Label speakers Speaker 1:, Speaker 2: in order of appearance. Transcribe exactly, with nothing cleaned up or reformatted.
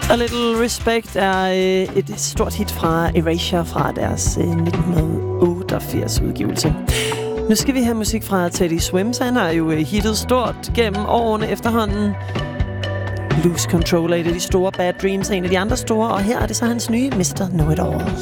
Speaker 1: A Little Respect er øh, et stort hit fra Erasure fra deres øh, nitten otteogfirs udgivelse. Nu skal vi have musik fra Teddy Swims. Han har jo øh, hittet stort gennem årene efterhånden. Lose Control er et af de store, Bad Dreams er en af de andre store, og her er det så hans nye mister Know It All.